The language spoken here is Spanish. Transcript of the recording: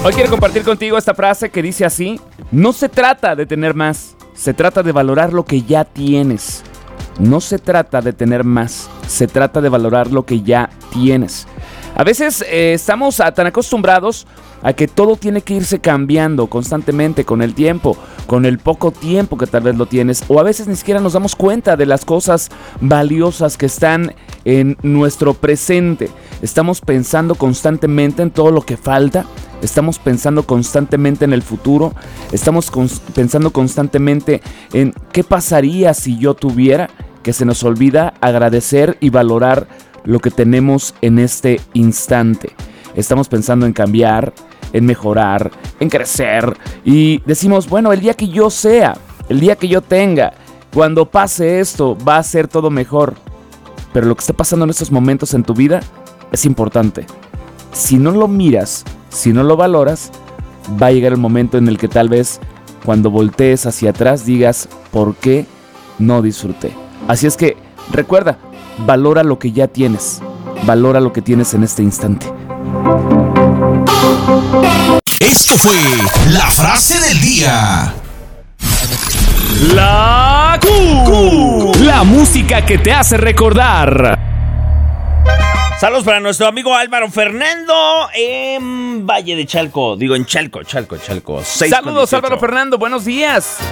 Hoy quiero compartir contigo esta frase que dice así: no se trata de tener más, se trata de valorar lo que ya tienes. No se trata de tener más, se trata de valorar lo que ya tienes. A veces estamos tan acostumbrados a que todo tiene que irse cambiando constantemente con el tiempo, con el poco tiempo que tal vez lo tienes, o a veces ni siquiera nos damos cuenta de las cosas valiosas que están en nuestro presente. Estamos pensando constantemente en todo lo que falta, estamos pensando constantemente en el futuro, estamos pensando constantemente en qué pasaría si yo tuviera, que se nos olvida agradecer y valorar lo que tenemos en este instante. Estamos pensando en cambiar, en mejorar, en crecer, y decimos, bueno, el día que yo sea, el día que yo tenga, cuando pase esto, va a ser todo mejor. Pero lo que está pasando en estos momentos en tu vida es importante. Si no lo miras, si no lo valoras, va a llegar el momento en el que tal vez cuando voltees hacia atrás digas, ¿por qué no disfruté? Así es que recuerda, valora lo que ya tienes, valora lo que tienes en este instante. Esto fue la frase del día. La Q, la música que te hace recordar. Saludos para nuestro amigo Álvaro Fernando en Valle de Chalco. Digo, en Chalco. Saludos, Álvaro Fernando, buenos días.